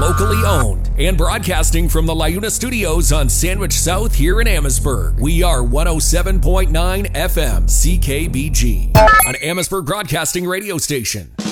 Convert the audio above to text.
locally owned, and broadcasting from the LiUNA Studios on Sandwich South here in Amherstburg. We are 107.9 FM CKBG, an Amherstburg broadcasting radio station.